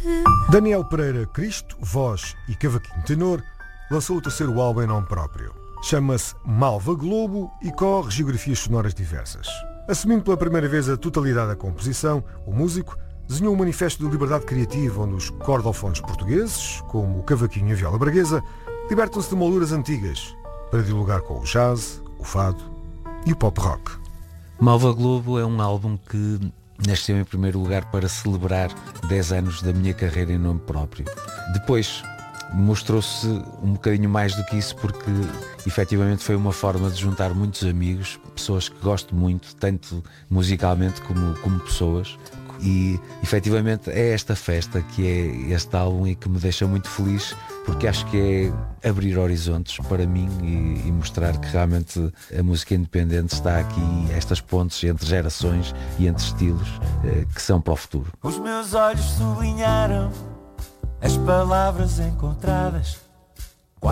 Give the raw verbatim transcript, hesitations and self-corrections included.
Daniel Pereira Cristo, voz e cavaquinho tenor, lançou o terceiro álbum em nome próprio. Chama-se Malva Globo e corre geografias sonoras diversas. Assumindo pela primeira vez a totalidade da composição, o músico desenhou um manifesto de liberdade criativa onde os cordofones portugueses, como o cavaquinho e a viola braguesa, libertam-se de molduras antigas para dialogar com o jazz, o fado e o pop rock. Malva Globo é um álbum que nasceu em primeiro lugar para celebrar dez anos da minha carreira em nome próprio. Depois mostrou-se um bocadinho mais do que isso, porque efetivamente foi uma forma de juntar muitos amigos, pessoas que gosto muito, tanto musicalmente como, como pessoas, e efetivamente é esta festa que é este álbum e que me deixa muito feliz, porque acho que é abrir horizontes para mim e, e mostrar que realmente a música independente está aqui, estas pontes entre gerações e entre estilos eh, que são para o futuro. Os meus olhos sublinharam as palavras encontradas